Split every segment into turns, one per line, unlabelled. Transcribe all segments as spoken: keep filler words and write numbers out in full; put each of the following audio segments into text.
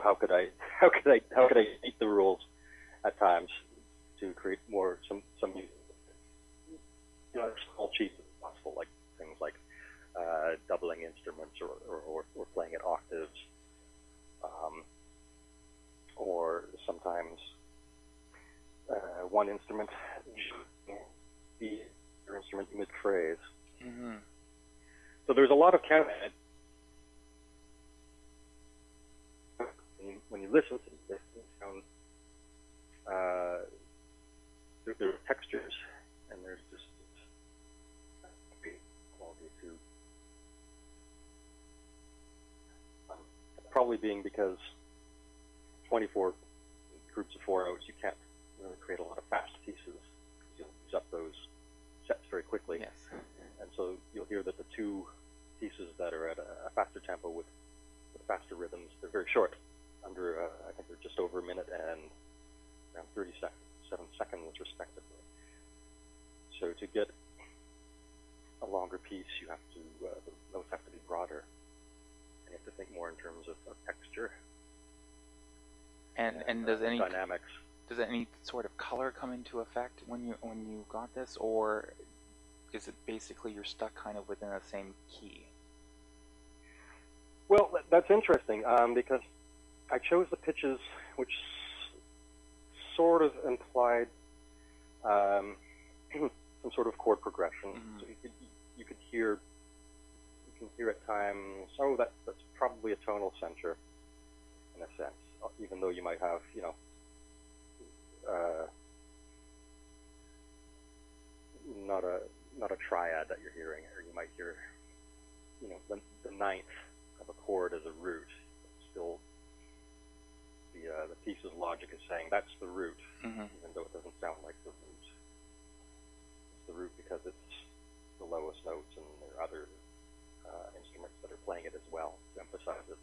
how could I how could I how could I beat the rules at times to create more some some you know small cheats as possible, like things like uh, doubling instruments or, or, or, or playing at octaves, um, or sometimes uh, one instrument the other instrument mid phrase.
Mm-hmm.
So there's a lot of counting. When you, when you listen to this, it sounds, uh, there, there are textures, and there's just this quality to um, probably being because twenty-four groups of four notes, you can't really create a lot of fast pieces. You'll use up those sets very quickly.
Yes.
And so you'll hear that the two pieces that are at a, a faster tempo with, with faster rhythms, they're very short. Under, uh, I think they're just over a minute and around thirty-seven seconds, respectively. So to get a longer piece, you have to, uh, the notes have to be broader. And you have to think more in terms of, of texture.
And, and,
and
does
uh,
any
dynamics.
does any sort of color come into effect when you when you got this, or is it basically you're stuck kind of within the same key?
Well, that's interesting um, because I chose the pitches which s- sort of implied um, some sort of chord progression.
Mm-hmm.
So you could you could hear you can hear at times, oh, that that's probably a tonal center in a sense, even though you might have you know uh, not a not a triad that you're hearing, or you might hear you know the, the ninth of a chord as a root. It's still the uh, the piece's logic is saying that's the root,
mm-hmm.
even though it doesn't sound like the root. It's the root because it's the lowest notes, and there are other uh, instruments that are playing it as well to emphasize it.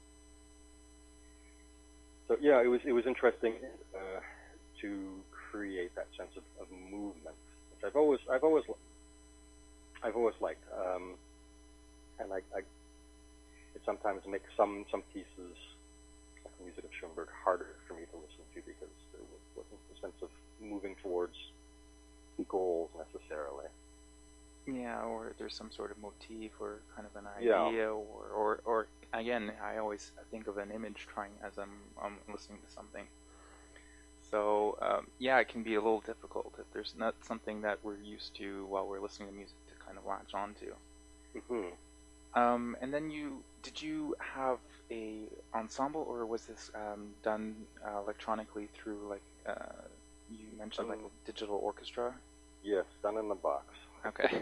So yeah, it was it was interesting uh, to create that sense of, of movement, which I've always I've always I've always liked, um, and I, I it sometimes makes some some pieces, like the music of Schoenberg, harder for me to listen to because there wasn't a sense of moving towards goals necessarily.
Yeah, or there's some sort of motif or kind of an
Yeah.
idea, or, or, or again, I always think of an image trying as I'm, I'm listening to something. So, um, yeah, it can be a little difficult if there's not something that we're used to while we're listening to music to kind of latch onto.
Mm-hmm.
Um, and then you, did you have a ensemble, or was this um, done uh, electronically through, like, uh, you mentioned,
Um,
like, a digital orchestra?
Yes, done in the box.
Okay.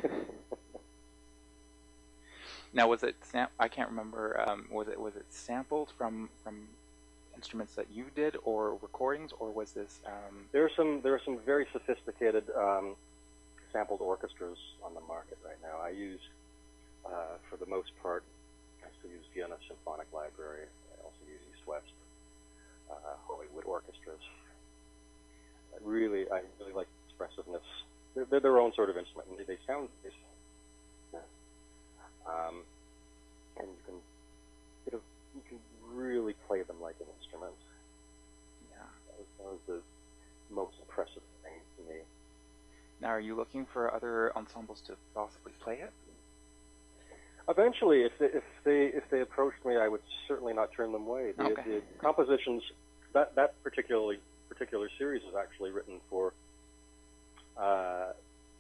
Now, was it sam- I can't remember. Um, was it was it sampled from from instruments that you did, or recordings, or was this? Um...
There are some there are some very sophisticated um, sampled orchestras on the market right now. I use, uh, for the most part, I still use Vienna Symphonic Library. I also use East West uh, Hollywood orchestras. I really I really like expressiveness. They're, they're their own sort of instrument, and they, they sound. They, um, and you can, you know, you can really play them like an instrument.
Yeah,
that was, that was the most impressive thing to me.
Now, are you looking for other ensembles to possibly play it?
Eventually, if they, if they if they approached me, I would certainly not turn them away. The,
Okay.
the compositions that that particularly particular series is actually written for. Uh,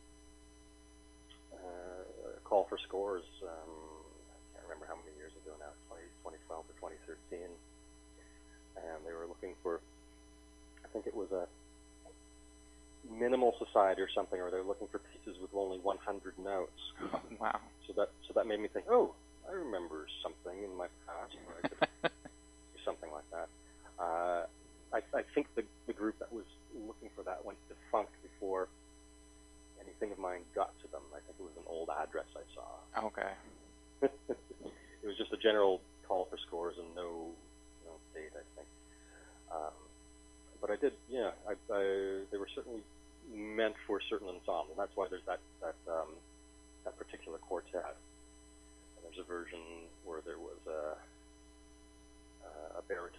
uh, Call for Scores, um, I can't remember how many years ago now, twenty twelve or twenty thirteen, and they were looking for, I think it was a minimal society or something, or they were looking for pieces with only one hundred notes.
Wow.
So that so that made me think, oh, I remember something in my past where I could do something like that. Uh, I, I think the, the group that was looking for that went defunct before anything of mine got to them. I think it was an old address I saw.
Okay.
It was just a general call for scores and no, no date, I think. Um, but I did, yeah. I, I, they were certainly meant for certain ensembles. That's why there's that that um, that particular quartet. And there's a version where there was a, a baritone